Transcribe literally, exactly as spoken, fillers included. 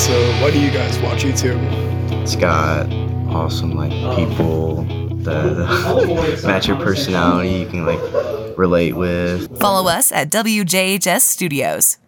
So why do you guys watch YouTube? It's got awesome like people that match your personality, you can like relate with. Follow us at W J H S Studios.